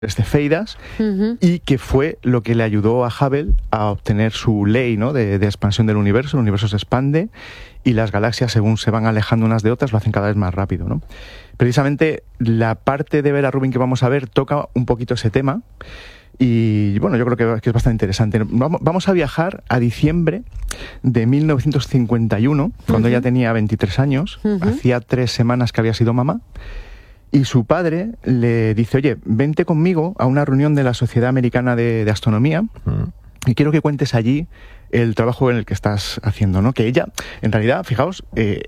cefeidas, y que fue lo que le ayudó a Hubble a obtener su ley, ¿no?, de expansión del universo. El universo se expande y las galaxias, según se van alejando unas de otras, lo hacen cada vez más rápido, ¿no? Precisamente la parte de Vera Rubin que vamos a ver toca un poquito ese tema. Y bueno, yo creo que es bastante interesante. Vamos a viajar a diciembre de 1951, cuando ella tenía 23 años, hacía 3 semanas que había sido mamá, y su padre le dice: oye, vente conmigo a una reunión de la Sociedad Americana de Astronomía, y quiero que cuentes allí el trabajo en el que estás haciendo, ¿no? Que ella, en realidad, fijaos,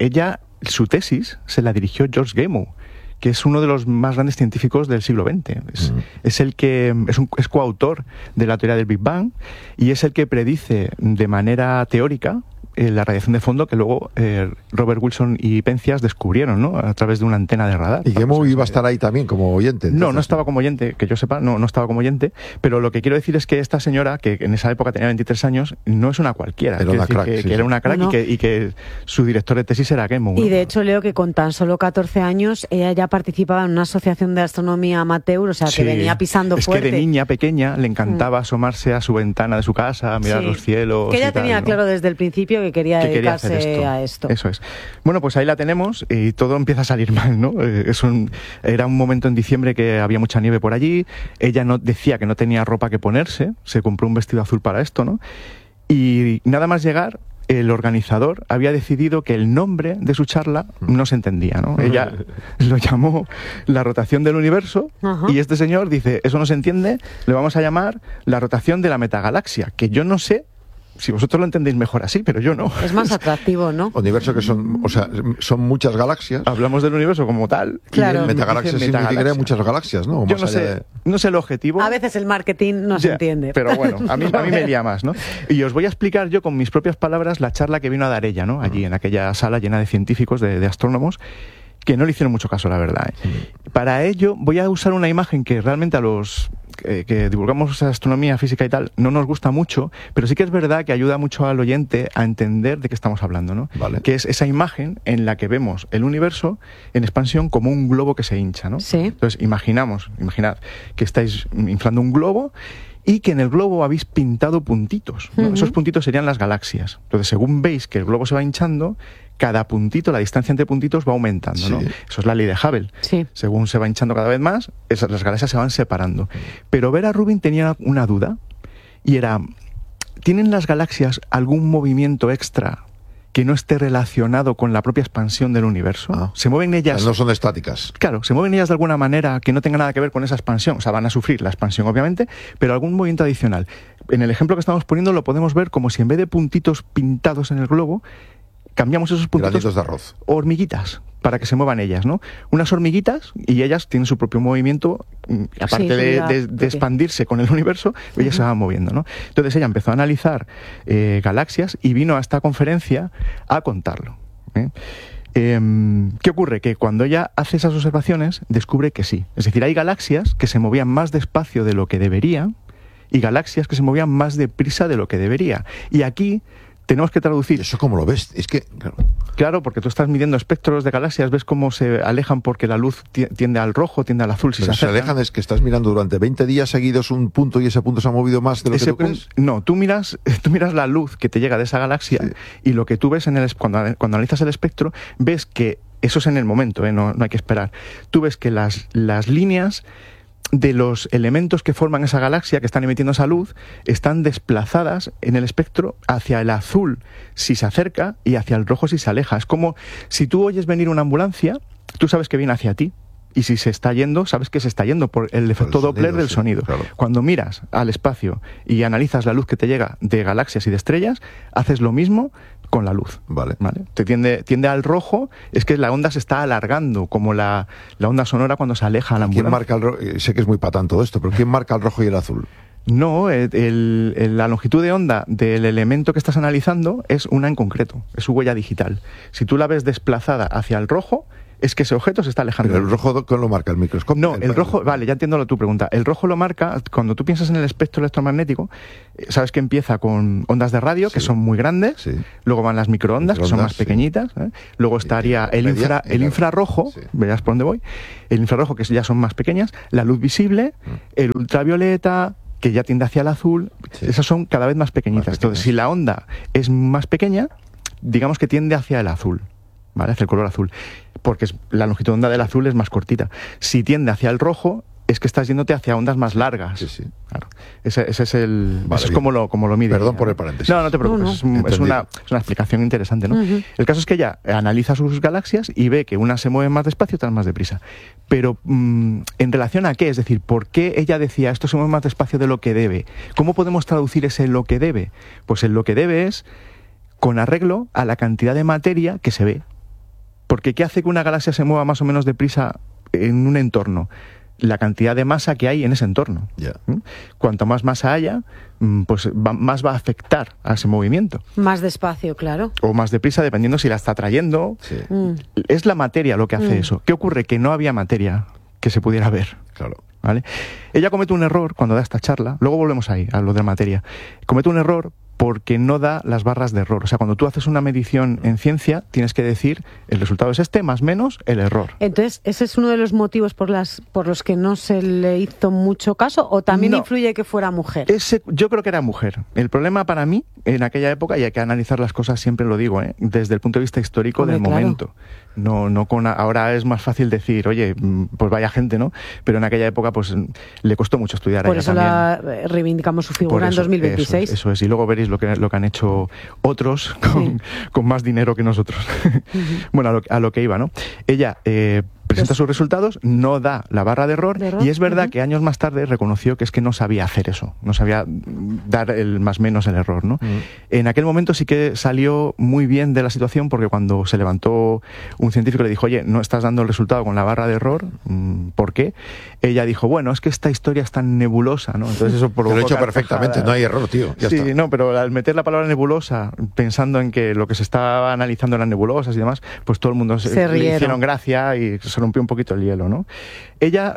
su tesis se la dirigió George Gamow, que es uno de los más grandes científicos del siglo XX. Es el que es coautor de la teoría del Big Bang, y es el que predice de manera teórica la radiación de fondo que luego Robert Wilson y Penzias descubrieron, ¿no?, a través de una antena de radar. ¿Y Gamow iba a estar ahí también como oyente? Entonces, no estaba como oyente, que yo sepa, no estaba como oyente, pero lo que quiero decir es que esta señora, que en esa época tenía 23 años, no es una cualquiera. Era una crack, que era una crack. No. Y que su director de tesis era Gamow, ¿no? Y de hecho leo que con tan solo 14 años ella ya participaba en una asociación de astronomía amateur, o sea, que venía pisando fuerte. Es que de niña pequeña le encantaba asomarse a su ventana de su casa, mirar los cielos. Que ella tenía claro desde el principio que quería dedicarse a esto. Eso es. Bueno, pues ahí la tenemos y todo empieza a salir mal, ¿no? Era un momento en diciembre que había mucha nieve por allí. Ella decía que no tenía ropa que ponerse, se compró un vestido azul para esto, ¿no? Y nada más llegar, el organizador había decidido que el nombre de su charla no se entendía, ¿no? Ella lo llamó la rotación del universo, y este señor dice: eso no se entiende, le vamos a llamar la rotación de la metagalaxia, que yo no sé si vosotros lo entendéis mejor así, pero yo no. Es más atractivo, ¿no? Universo que son muchas galaxias. Hablamos del universo como tal. Claro. Y metagalaxia significaría muchas galaxias, ¿no? Yo no sé el objetivo. A veces el marketing no se entiende. Pero bueno, a mí me lía más, ¿no? Y os voy a explicar yo con mis propias palabras la charla que vino a dar ella, ¿no? Allí en aquella sala llena de científicos, de astrónomos, que no le hicieron mucho caso, la verdad, ¿eh? Para ello voy a usar una imagen que realmente a los que divulgamos astronomía, física y tal, no nos gusta mucho, pero sí que es verdad que ayuda mucho al oyente a entender de qué estamos hablando, ¿no? Vale. Que es esa imagen en la que vemos el universo en expansión como un globo que se hincha, ¿no? Sí. Entonces, imaginad que estáis inflando un globo y que en el globo habéis pintado puntitos, ¿no? Esos puntitos serían las galaxias. Entonces, según veis que el globo se va hinchando, cada puntito, la distancia entre puntitos va aumentando, ¿no? Eso es la ley de Hubble. Sí. Según se va hinchando cada vez más, las galaxias se van separando. Pero Vera Rubin tenía una duda, y era: ¿tienen las galaxias algún movimiento extra que no esté relacionado con la propia expansión del universo? ¿Se mueven ellas? No son estáticas. Claro, ¿se mueven ellas de alguna manera que no tenga nada que ver con esa expansión? O sea, van a sufrir la expansión, obviamente, pero algún movimiento adicional. En el ejemplo que estamos poniendo lo podemos ver como si en vez de puntitos pintados en el globo, cambiamos esos puntitos, granitos de arroz, hormiguitas, para que se muevan ellas, ¿no? Unas hormiguitas, y ellas tienen su propio movimiento, aparte de expandirse con el universo, ellas se van moviendo, ¿no? Entonces ella empezó a analizar galaxias y vino a esta conferencia a contarlo, ¿eh? ¿Qué ocurre? Que cuando ella hace esas observaciones, descubre que sí. Es decir, hay galaxias que se movían más despacio de lo que deberían y galaxias que se movían más deprisa de lo que debería. Y aquí tenemos que traducir. ¿Eso cómo lo ves? Es que claro, porque tú estás midiendo espectros de galaxias, ves cómo se alejan porque la luz tiende al rojo, tiende al azul. Si se alejan es que estás mirando durante 20 días seguidos un punto y ese punto se ha movido más de lo que tú crees. No, tú miras la luz que te llega de esa galaxia, y lo que tú ves cuando analizas el espectro, ves que eso es en el momento, no hay que esperar. Tú ves que las líneas de los elementos que forman esa galaxia, que están emitiendo esa luz, están desplazadas en el espectro hacia el azul si se acerca y hacia el rojo si se aleja. Es como si tú oyes venir una ambulancia, tú sabes que viene hacia ti, y si se está yendo, sabes que se está yendo por el efecto Doppler del sonido. Claro. Cuando miras al espacio y analizas la luz que te llega de galaxias y de estrellas, haces lo mismo con la luz. Vale. Te tiende al rojo, es que la onda se está alargando, como la onda sonora cuando se aleja a la ambulancia. ¿Quién marca el rojo? Sé que es muy patán todo esto, pero ¿quién marca el rojo y el azul? No, la longitud de onda del elemento que estás analizando es una en concreto, es su huella digital. Si tú la ves desplazada hacia el rojo, es que ese objeto se está alejando. Pero el rojo lo marca el microscopio. No, el rojo, vale, ya entiendo tu pregunta. El rojo lo marca, cuando tú piensas en el espectro electromagnético, sabes que empieza con ondas de radio, que son muy grandes, luego van las microondas, que son más pequeñitas, luego estaría el infrarrojo, verás por dónde voy, el infrarrojo, que ya son más pequeñas, la luz visible, el ultravioleta, que ya tiende hacia el azul, esas son cada vez más pequeñitas. Entonces, si la onda es más pequeña, digamos que tiende hacia el azul, ¿vale? Hacia el color azul, porque la longitud de onda del azul es más cortita. Si tiende hacia el rojo, es que estás yéndote hacia ondas más largas. Sí. Claro. Ese es el... Vale, eso es como lo mide. Perdón por el paréntesis. No te preocupes. No. Es una explicación interesante, ¿no? El caso es que ella analiza sus galaxias y ve que unas se mueven más despacio y otras más deprisa. Pero, ¿en relación a qué? Es decir, ¿por qué ella decía esto se mueve más despacio de lo que debe? ¿Cómo podemos traducir ese lo que debe? Pues el lo que debe es con arreglo a la cantidad de materia que se ve. Porque ¿qué hace que una galaxia se mueva más o menos deprisa en un entorno? La cantidad de masa que hay en ese entorno. Cuanto más masa haya, pues más va a afectar a ese movimiento. Más despacio, claro. O más deprisa, dependiendo si la está trayendo. Es la materia lo que hace eso. ¿Qué ocurre? Que no había materia que se pudiera ver. Claro. ¿Vale? Ella comete un error cuando da esta charla, luego volvemos ahí, a lo de materia. Comete un error porque no da las barras de error. O sea, cuando tú haces una medición en ciencia, tienes que decir el resultado es este, más menos el error. Entonces, ¿ese es uno de los motivos por los que no se le hizo mucho caso? ¿O también influye que fuera mujer? Yo creo que era mujer. El problema para mí, en aquella época, y hay que analizar las cosas, siempre lo digo, desde el punto de vista histórico del momento. No ahora es más fácil decir, oye, pues vaya gente, ¿no? Pero en aquella época, pues, le costó mucho estudiar. Por eso reivindicamos su figura en 2026. Eso es, y luego veréis lo que han hecho otros con más dinero que nosotros. Bueno, a lo que iba, ¿no? Ella presenta sus resultados, no da la barra de error, y es verdad que años más tarde reconoció que es que no sabía hacer eso, no sabía dar el más menos el error, ¿no? En aquel momento sí que salió muy bien de la situación, porque cuando se levantó un científico le dijo, oye, no estás dando el resultado con la barra de error, ¿por qué? Ella dijo, bueno, es que esta historia es tan nebulosa, ¿no? Entonces eso provocó... Lo he hecho perfectamente, no hay error, tío. Ya está. No, pero al meter la palabra nebulosa, pensando en que lo que se estaba analizando eran nebulosas y demás, pues todo el mundo le hicieron gracia y se rompió un poquito el hielo, ¿no? Ella,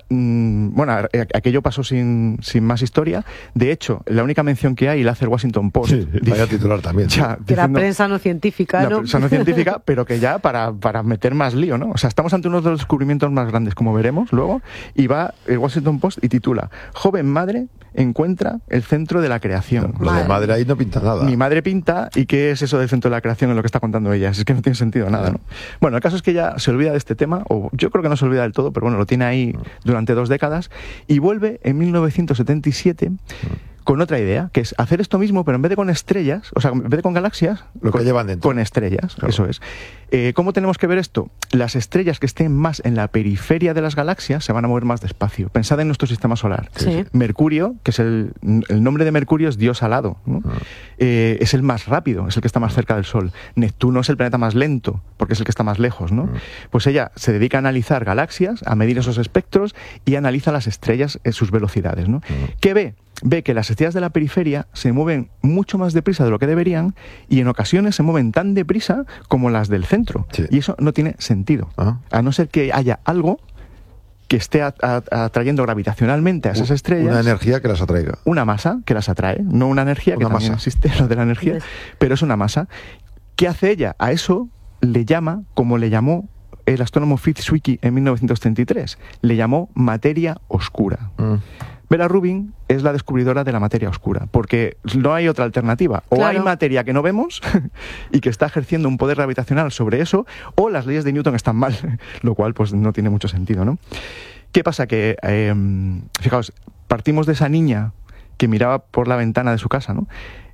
aquello pasó sin más historia. De hecho, la única mención que hay la hace el Washington Post. Sí, vaya titular también. Que la prensa no científica, ¿no? La prensa no científica, pero que ya para meter más lío, ¿no? O sea, estamos ante uno de los descubrimientos más grandes, como veremos luego, y va el Washington Post y titula: Joven madre encuentra el centro de la creación. Lo de madre ahí no pinta nada. Mi madre pinta, ¿y qué es eso del centro de la creación en lo que está contando ella? Es que no tiene sentido nada, ¿no? Bueno, el caso es que ella se olvida de este tema, o yo creo que no se olvida del todo, pero bueno, lo tiene ahí durante 2 décadas, y vuelve en 1977 con otra idea, que es hacer esto mismo, pero en vez de con estrellas, o sea, en vez de con galaxias, lo que llevan dentro. Con estrellas, claro. Eso es. ¿Cómo tenemos que ver esto? Las estrellas que estén más en la periferia de las galaxias se van a mover más despacio. Pensad en nuestro sistema solar. Sí. Mercurio, que es el nombre de Mercurio es Dios alado, ¿no? Es el más rápido, es el que está más cerca del Sol. Neptuno es el planeta más lento, porque es el que está más lejos, ¿no? Pues ella se dedica a analizar galaxias, a medir esos espectros y analiza las estrellas en sus velocidades, ¿no? ¿Qué ve? Ve que las estrellas de la periferia se mueven mucho más deprisa de lo que deberían, y en ocasiones se mueven tan deprisa como las del centro. Sí. Y eso no tiene sentido. A no ser que haya algo que esté atrayendo gravitacionalmente a esas estrellas. Una energía que las atraiga. Una masa que las atrae. No una energía, que también existe, lo de la energía, pero es una masa. ¿Qué hace ella? A eso le llama, como le llamó el astrónomo Fritz Zwicky en 1933, le llamó materia oscura. Vera Rubin es la descubridora de la materia oscura, porque no hay otra alternativa. O hay materia que no vemos y que está ejerciendo un poder gravitacional sobre eso, o las leyes de Newton están mal, lo cual pues no tiene mucho sentido, ¿no? ¿Qué pasa? Que, fijaos, partimos de esa niña que miraba por la ventana de su casa, ¿no?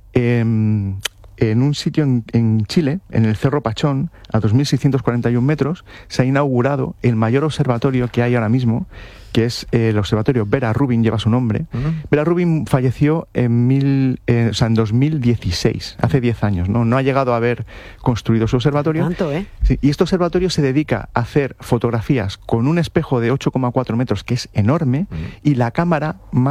En un sitio en Chile, en el Cerro Pachón, a 2.641 metros, se ha inaugurado el mayor observatorio que hay ahora mismo, que es el observatorio Vera Rubin, lleva su nombre. Vera Rubin falleció en 2016, hace 10 años, ¿no? No ha llegado a haber construido su observatorio. ¿Tanto, Sí, y este observatorio se dedica a hacer fotografías con un espejo de 8,4 metros, que es enorme, y la cámara más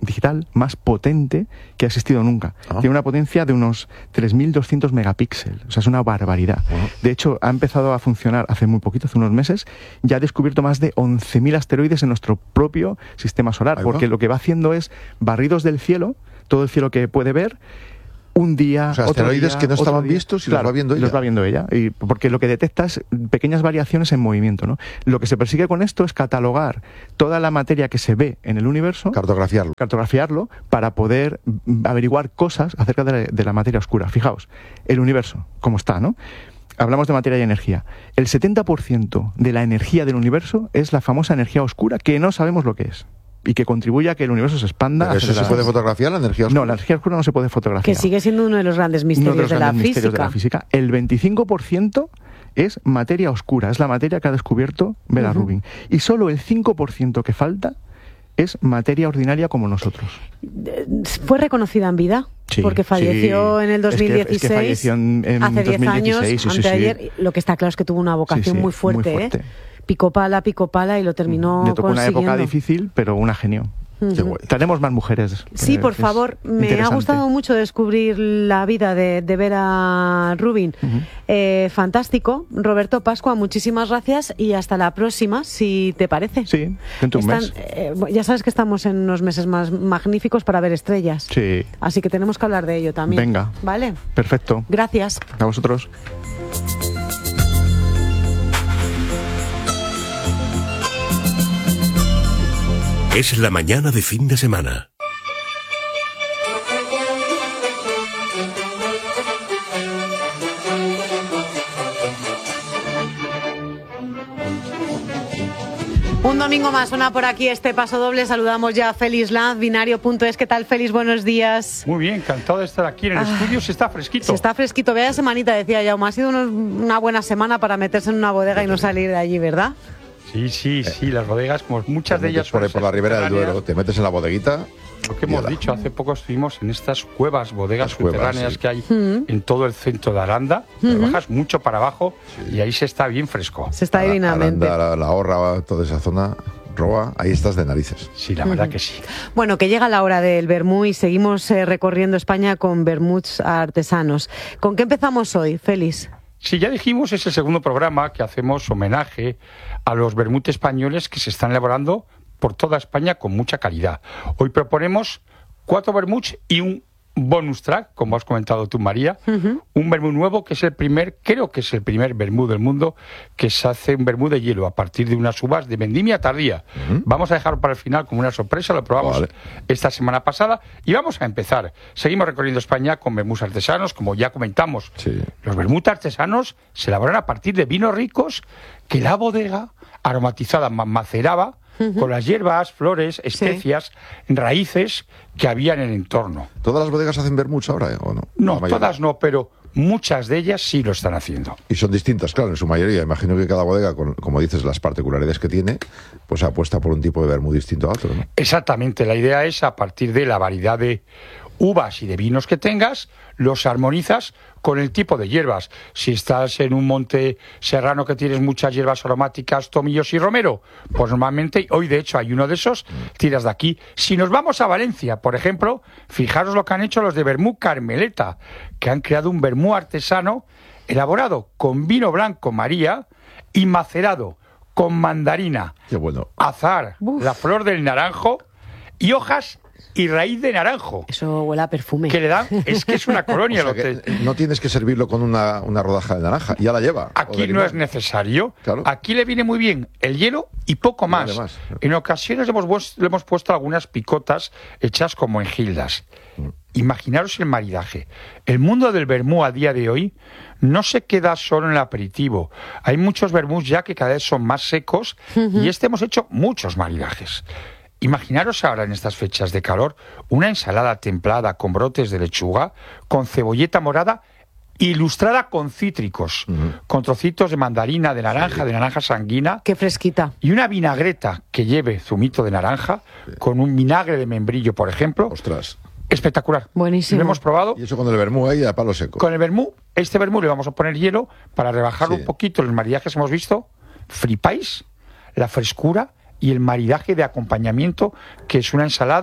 digital más potente que ha existido nunca. Tiene una potencia de unos 3.200 megapíxeles. O sea, es una barbaridad. De hecho, ha empezado a funcionar hace muy poquito, hace unos meses. Ya ha descubierto más de 11.000 asteroides en nuestro propio sistema solar. Porque lo que va haciendo es barridos del cielo, todo el cielo que puede ver, un día, o sea, asteroides que no estaban vistos y los va viendo ella. Los va viendo ella. Y porque lo que detecta es pequeñas variaciones en movimiento, ¿no? Lo que se persigue con esto es catalogar toda la materia que se ve en el universo. Cartografiarlo para poder averiguar cosas acerca de la materia oscura. Fijaos, el universo, cómo está, ¿no? Hablamos de materia y energía. El 70% de la energía del universo es la famosa energía oscura, que no sabemos lo que es. Y que contribuye a que el universo se expanda. ¿Pero eso se puede fotografiar, la energía oscura? No, la energía oscura no se puede fotografiar. Que sigue siendo uno de los grandes misterios de la física. El 25% es materia oscura, es la materia que ha descubierto Vera Rubin. Y solo el 5% que falta es materia ordinaria como nosotros. ¿Fue reconocida en vida? Sí, porque falleció en el 2016, es que falleció en hace 10 años, anteayer. Sí. Lo que está claro es que tuvo una vocación muy fuerte, muy fuerte. Picó pala y lo terminó Le tocó consiguiendo. una época difícil, pero una genio. Tenemos más mujeres. Sí, por favor. Me ha gustado mucho descubrir la vida de Vera Rubin. Fantástico. Roberto Pascua, muchísimas gracias y hasta la próxima, si te parece. Sí, dentro de un mes. Ya sabes que estamos en unos meses más magníficos para ver estrellas. Sí. Así que tenemos que hablar de ello también. Venga. ¿Vale? Perfecto. Gracias. A vosotros. Es la mañana de fin de semana. Un domingo más suena por aquí este paso doble. Saludamos ya a Félix Lanz, binario.es. ¿Qué tal, Félix? Buenos días. Muy bien, encantado de estar aquí en el estudio. Se está fresquito. Se está fresquito. Vaya semanita, decía Jaume. Ha sido una buena semana para meterse en una bodega y no salir de allí, ¿verdad? Sí, las bodegas, como muchas de ellas... Por la ribera del Duero, te metes en la bodeguita... Lo que hemos dicho, hace poco estuvimos en estas bodegas subterráneas que hay en todo el centro de Aranda. Bajas mucho para abajo y ahí se está bien fresco. Se está divinamente. Aranda, la Horra, toda esa zona... Roa, ahí estás de narices. Sí, la verdad que sí. Bueno, que llega la hora del vermú y seguimos recorriendo España con vermuts artesanos. ¿Con qué empezamos hoy, Félix? Sí, ya dijimos, es el segundo programa que hacemos homenaje a los vermut españoles que se están elaborando por toda España con mucha calidad. Hoy proponemos 4 vermuts y un bonus track, como has comentado tú, María, un vermut nuevo que es creo que es el primer vermut del mundo que se hace un vermut de hielo a partir de unas uvas de vendimia tardía. Vamos a dejarlo para el final como una sorpresa, lo probamos esta semana pasada y vamos a empezar. Seguimos recorriendo España con vermuts artesanos, como ya comentamos. Sí. Los vermuts artesanos se elaboran a partir de vinos ricos que la bodega aromatizada maceraba con las hierbas, flores, especias, raíces que había en el entorno. ¿Todas las bodegas hacen vermuts ahora o no? No, todas no, pero muchas de ellas sí lo están haciendo. Y son distintas, claro, en su mayoría. Imagino que cada bodega, como dices, las particularidades que tiene, pues apuesta por un tipo de vermut distinto a otro, ¿no? Exactamente, la idea es, a partir de la variedad de uvas y de vinos que tengas, los armonizas con el tipo de hierbas. Si estás en un monte serrano que tienes muchas hierbas aromáticas, tomillos y romero, pues normalmente, hoy de hecho hay uno de esos, tiras de aquí. Si nos vamos a Valencia, por ejemplo, fijaros lo que han hecho los de Vermut Carmeleta, que han creado un vermut artesano elaborado con vino blanco María y macerado con mandarina, azahar, la flor del naranjo y hojas y raíz de naranjo. Eso huele a perfume. Que le dan, es que es una colonia. O sea que no tienes que servirlo con una rodaja de naranja, ya la lleva. Aquí no es necesario. Claro. Aquí le viene muy bien el hielo y poco más. En ocasiones le hemos puesto algunas picotas hechas como en gildas. Imaginaros el maridaje. El mundo del vermú a día de hoy no se queda solo en el aperitivo. Hay muchos vermús ya que cada vez son más secos y hemos hecho muchos maridajes. Imaginaros ahora en estas fechas de calor una ensalada templada con brotes de lechuga, con cebolleta morada ilustrada con cítricos, con trocitos de mandarina, de naranja sanguina. ¡Qué fresquita! Y una vinagreta que lleve zumito de naranja, con un vinagre de membrillo, por ejemplo. ¡Ostras! Espectacular. Buenísimo. Lo hemos probado. Y eso con el vermú ahí a palo seco. Con el vermú, vermú le vamos a poner hielo para rebajarlo un poquito. Los maridajes hemos visto, flipáis, la frescura y el maridaje de acompañamiento, que es una ensalada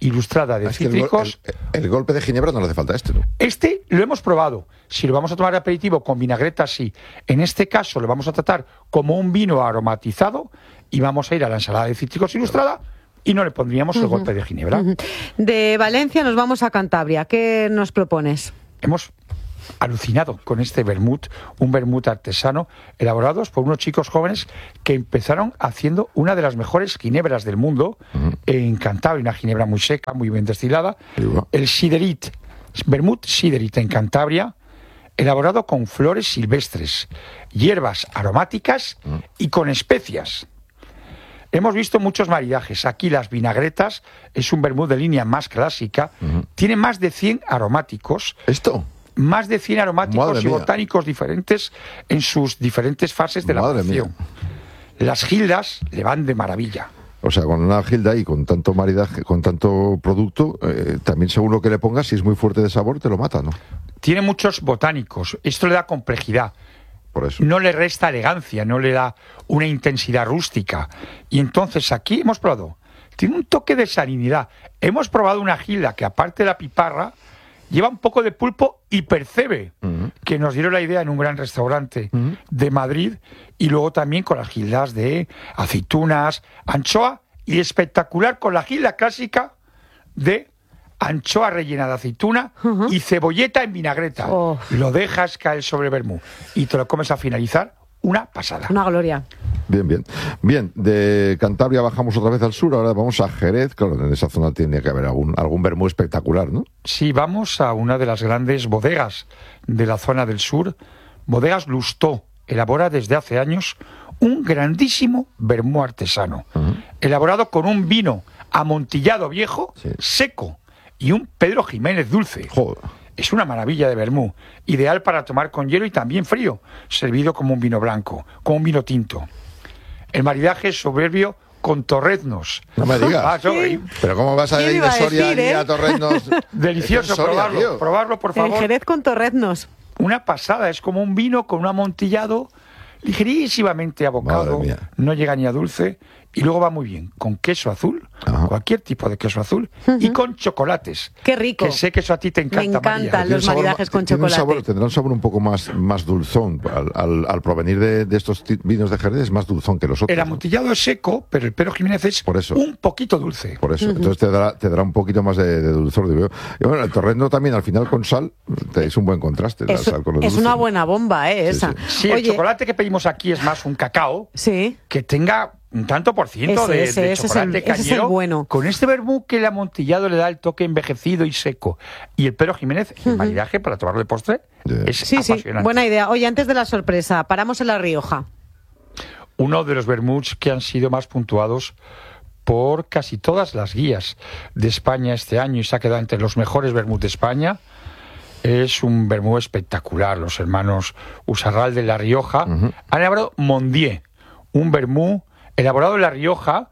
ilustrada de cítricos. El golpe de ginebra no le hace falta ¿no? Este lo hemos probado. Si lo vamos a tomar de aperitivo con vinagreta, sí. En este caso lo vamos a tratar como un vino aromatizado y vamos a ir a la ensalada de cítricos ilustrada y no le pondríamos el golpe de ginebra. De Valencia nos vamos a Cantabria. ¿Qué nos propones? Hemos alucinado con este vermut, un vermut artesano, elaborados por unos chicos jóvenes que empezaron haciendo una de las mejores ginebras del mundo en Cantabria, una ginebra muy seca, muy bien destilada, el Siderit, vermut Siderit en Cantabria, elaborado con flores silvestres, hierbas aromáticas y con especias. Hemos visto muchos maridajes. Aquí las vinagretas es un vermut de línea más clásica, tiene más de 100 aromáticos. ¿Esto? Más de 100 aromáticos y botánicos diferentes en sus diferentes fases de elaboración. Las gildas le van de maravilla. O sea, con una gilda y con tanto maridaje, con tanto producto, también según lo que le pongas, si es muy fuerte de sabor, te lo mata, ¿no? Tiene muchos botánicos. Esto le da complejidad. Por eso. No le resta elegancia, no le da una intensidad rústica. Y entonces aquí hemos probado. Tiene un toque de salinidad. Hemos probado una gilda que, aparte de la piparra, lleva un poco de pulpo y percebe, que nos dieron la idea en un gran restaurante de Madrid, y luego también con las gildas de aceitunas, anchoa, y espectacular con la gilda clásica de anchoa rellena de aceituna y cebolleta en vinagreta. Lo dejas caer sobre vermú y te lo comes al finalizar. Una pasada. Una gloria. Bien, de Cantabria bajamos otra vez al sur, ahora vamos a Jerez. Claro, en esa zona tiene que haber algún vermú espectacular, ¿no? Sí, vamos a una de las grandes bodegas de la zona del sur, Bodegas Lustó. Elabora desde hace años un grandísimo vermú artesano, elaborado con un vino amontillado viejo, seco, y un Pedro Jiménez dulce. Joder. Es una maravilla de vermú, ideal para tomar con hielo y también frío, servido como un vino blanco, como un vino tinto. El maridaje es soberbio con torreznos. No me digas. Pero ¿cómo vas a ir de Soria a torreznos? Delicioso, probarlo, por favor. El Jerez con torreznos. Una pasada, es como un vino con un amontillado ligerísimamente abocado, no llega ni a dulce, y luego va muy bien con queso azul, cualquier tipo de queso azul, y con chocolates. ¡Qué rico! Que sé que eso a ti te encanta, Me encantan María. los maridajes con chocolate. Tendrá un sabor un poco más dulzón. Al provenir de estos vinos de Jerez es más dulzón que los otros. El amontillado es seco, pero el Pedro Jiménez es un poquito dulce. Por eso, entonces te dará un poquito más de dulzor. Digo. Y bueno, el torrezno también al final con sal es un buen contraste. La sal con los dulces, una buena bomba, esa. Sí, el chocolate que pedimos aquí es más un cacao que tenga un tanto por ciento de chocolate cañero. Ese es el bueno. Con este vermú que el amontillado le da el toque envejecido y seco. Y el Pedro Jiménez, el maridaje para tomarlo de postre, es apasionante. Sí, buena idea. Oye, antes de la sorpresa, paramos en La Rioja. Uno de los vermuts que han sido más puntuados por casi todas las guías de España este año y se ha quedado entre los mejores vermuts de España. Es un vermú espectacular. Los hermanos Usarral de La Rioja han elaborado Mondier, un vermú elaborado en La Rioja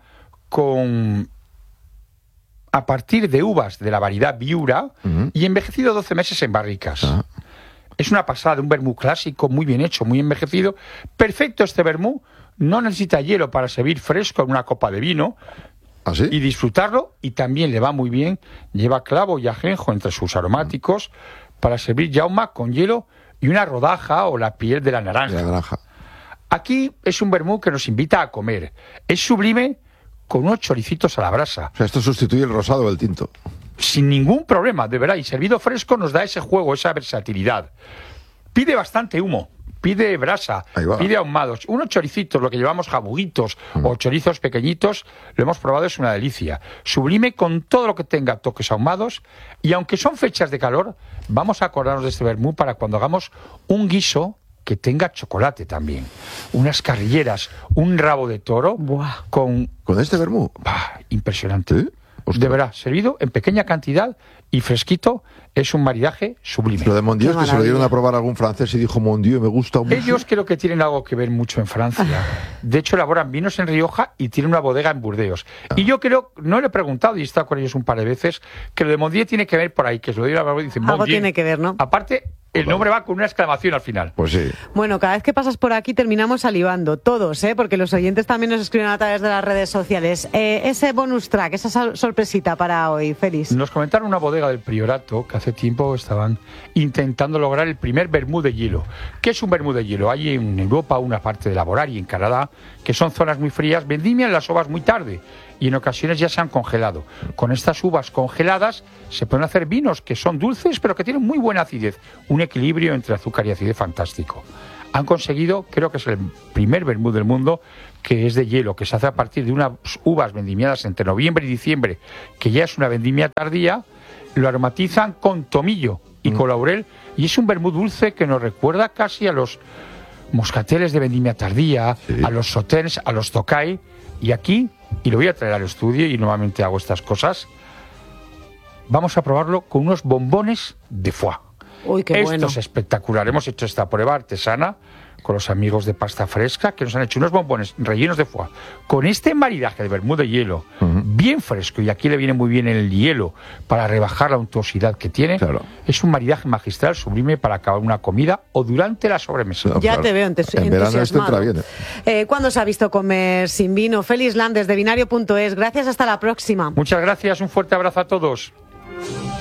a partir de uvas de la variedad Viura y envejecido 12 meses en barricas. Es una pasada, un vermú clásico, muy bien hecho, muy envejecido. Perfecto este vermú, no necesita hielo para servir fresco en una copa de vino y disfrutarlo, y también le va muy bien, lleva clavo y ajenjo entre sus aromáticos para servir jauma con hielo y una rodaja o la piel de la naranja. Aquí es un vermú que nos invita a comer. Es sublime con unos choricitos a la brasa. O sea, esto sustituye el rosado del tinto. Sin ningún problema, de verdad. Y servido fresco nos da ese juego, esa versatilidad. Pide bastante humo, pide brasa, pide ahumados. Unos choricitos, lo que llevamos jabuguitos o chorizos pequeñitos, lo hemos probado, es una delicia. Sublime con todo lo que tenga toques ahumados. Y aunque son fechas de calor, vamos a acordarnos de este vermú para cuando hagamos un guiso que tenga chocolate también. Unas carrilleras, un rabo de toro con este vermú. Impresionante. De verdad, servido en pequeña cantidad y fresquito, Es un maridaje sublime. Lo de Mon Dieu es que se lo dieron a probar a algún francés y dijo Mon Dieu, me gusta mucho. Ellos creo que tienen algo que ver mucho en Francia. De hecho, elaboran vinos en Rioja y tienen una bodega en Burdeos. Y yo creo, no le he preguntado y he estado con ellos un par de veces, que lo de Mon Dieu tiene que ver por ahí, que se lo dieron a dicen algo tiene que ver, ¿no? Aparte, el nombre va con una exclamación al final. Pues sí. Bueno, cada vez que pasas por aquí terminamos salivando, todos, porque los oyentes también nos escriben a través de las redes sociales. Ese bonus track, esa sorpresita para hoy, Félix. Nos comentaron una bodega del Priorato que hace tiempo estaban intentando lograr el primer vermú de hielo. ¿Qué es un vermú de hielo? Hay en Europa una parte de Laborar y en Canadá, que son zonas muy frías, vendimian las uvas muy tarde y en ocasiones ya se han congelado. Con estas uvas congeladas se pueden hacer vinos que son dulces pero que tienen muy buena acidez, un equilibrio entre azúcar y acidez fantástico. Han conseguido, creo que es el primer vermú del mundo, que es de hielo, que se hace a partir de unas uvas vendimiadas entre noviembre y diciembre, que ya es una vendimia tardía, lo aromatizan con tomillo y con laurel, y es un vermú dulce que nos recuerda casi a los moscateles de vendimia tardía, sí, a los sauternes, a los tokay, y aquí, y lo voy a traer al estudio, y normalmente hago estas cosas, vamos a probarlo con unos bombones de foie. Uy, qué bueno. Esto es espectacular. Hemos hecho esta prueba artesana con los amigos de Pasta Fresca, que nos han hecho unos bombones rellenos de foie, con este maridaje de vermú de hielo, bien fresco, y aquí le viene muy bien el hielo para rebajar la untuosidad que tiene. Claro. Es un maridaje magistral, sublime para acabar una comida o durante la sobremesa. No, ya claro. te veo En verano esto entra bien. ¿Cuándo se ha visto comer sin vino? Félix Landes, de Binario.es. Gracias, hasta la próxima. Muchas gracias, un fuerte abrazo a todos.